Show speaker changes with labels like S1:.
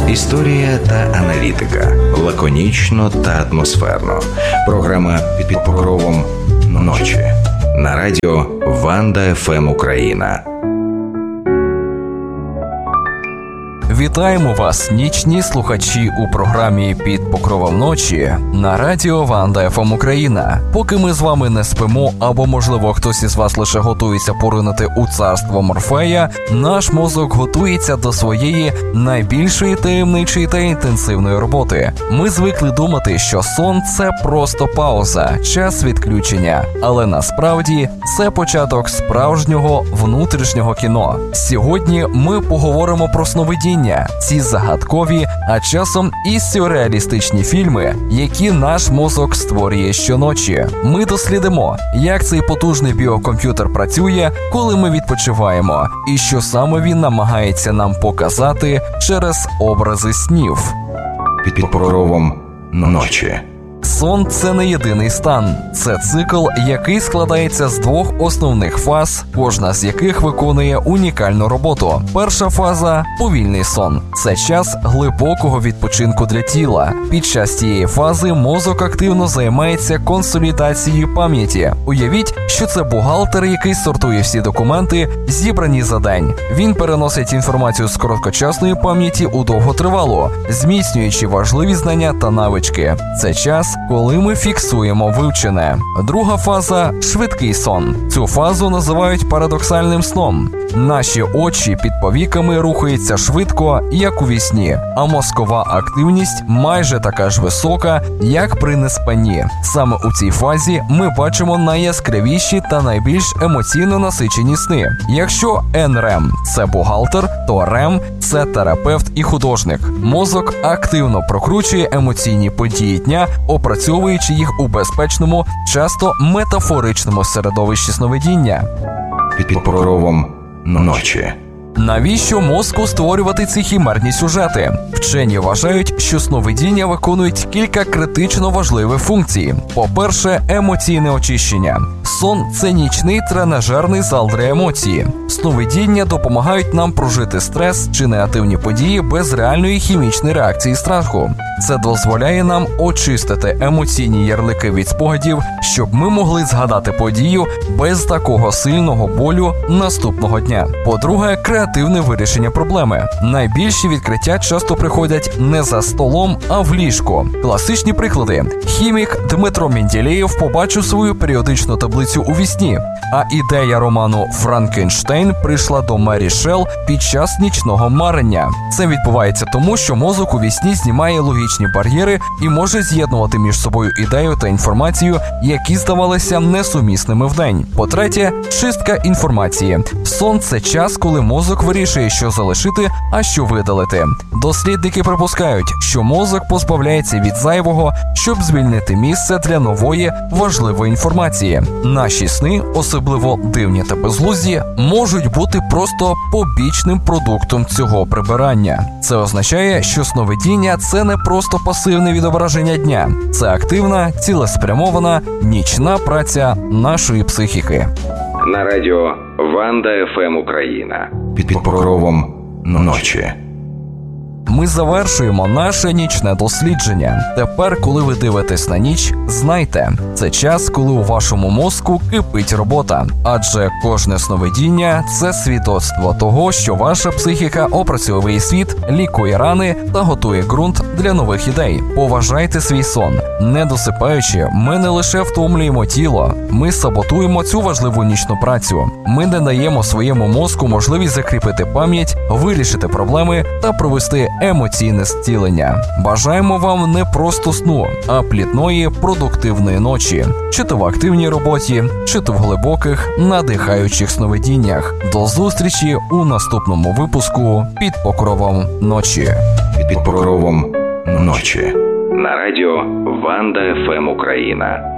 S1: Історія та аналітика. Лаконічно та атмосферно. Програма «Під покровом ночі». На радіо Ванда ФМ Україна.
S2: Вітаємо вас, нічні слухачі, у програмі «Під покровом ночі» на радіо Ванда ФМ Україна. Поки ми з вами не спимо, або, можливо, хтось із вас лише готується поринути у царство Морфея, наш мозок готується до своєї найбільшої таємничої та інтенсивної роботи. Ми звикли думати, що сон – це просто пауза, час відключення. Але насправді це початок справжнього внутрішнього кіно. Сьогодні ми поговоримо про сновидіння. Ці загадкові, а часом і сюрреалістичні фільми, які наш мозок створює щоночі. Ми дослідимо, як цей потужний біокомп'ютер працює, коли ми відпочиваємо, і що саме він намагається нам показати через образи снів.
S1: Під покровом ночі.
S2: Сон – це не єдиний стан. Це цикл, який складається з двох основних фаз, кожна з яких виконує унікальну роботу. Перша фаза – повільний сон. Це час глибокого відпочинку для тіла. Під час цієї фази мозок активно займається консолідацією пам'яті. Уявіть, що це бухгалтер, який сортує всі документи, зібрані за день. Він переносить інформацію з короткочасної пам'яті у довготривалу, зміцнюючи важливі знання та навички. Це час, коли ми фіксуємо вивчене. Друга фаза – швидкий сон. Цю фазу називають парадоксальним сном. Наші очі під повіками рухаються швидко, як у вісні, а мозкова активність майже така ж висока, як при неспанні. Саме у цій фазі ми бачимо найяскравіші та найбільш емоційно насичені сни. Якщо НРЕМ – це бухгалтер, то РЕМ – це терапевт і художник. Мозок активно прокручує емоційні події дня, опрацьовуючи їх у безпечному, часто метафоричному середовищі сновидіння.
S1: Під покровом ночі.
S2: Навіщо мозку створювати ці хімерні сюжети? Вчені вважають, що сновидіння виконують кілька критично важливих функцій. По-перше, емоційне очищення. Сон – це нічний тренажерний зал для емоції. Сновидіння допомагають нам прожити стрес чи негативні події без реальної хімічної реакції страху. Це дозволяє нам очистити емоційні ярлики від спогадів, щоб ми могли згадати подію без такого сильного болю наступного дня. По-друге, креативне вирішення проблеми. Найбільші відкриття часто приходять не за столом, а в ліжку. Класичні приклади. Хімік Дмитро Менделєєв побачив свою періодичну таблицю у вісні, а ідея роману «Франкенштейн» прийшла до Мері Шелл під час нічного марення. Це відбувається тому, що мозок у вісні знімає логічні бар'єри і може з'єднувати між собою ідею та інформацію, які здавалися несумісними вдень. По-третє, чистка інформації. Сон – це час, коли мозок вирішує, що залишити, а що видалити. Дослідники припускають, що мозок позбавляється від зайвого, щоб звільнити місце для нової, важливої інформації. Наші сни, особливо дивні та безглузді, можуть бути просто побічним продуктом цього прибирання. Це означає, що сновидіння – це не просто пасивне відображення дня. Це активна, цілеспрямована, нічна праця нашої психіки.
S1: На радіо Ванда ФМ Україна. Під покровом ночі.
S2: Ми завершуємо наше нічне дослідження. Тепер, коли ви дивитесь на ніч, знайте, це час, коли у вашому мозку кипить робота. Адже кожне сновидіння – це свідоцтво того, що ваша психіка опрацьовує світ, лікує рани та готує ґрунт для нових ідей. Поважайте свій сон. Не досипаючи, ми не лише втомлюємо тіло, ми саботуємо цю важливу нічну працю. Ми не даємо своєму мозку можливість закріпити пам'ять, вирішити проблеми та провести емоційне зцілення. Бажаємо вам не просто сну, а плідної, продуктивної ночі. Чи то в активній роботі, чи то в глибоких, надихаючих сновидіннях. До зустрічі у наступному випуску «Під покровом ночі».
S1: Під покровом ночі. На радіо Ванда ФМ Україна.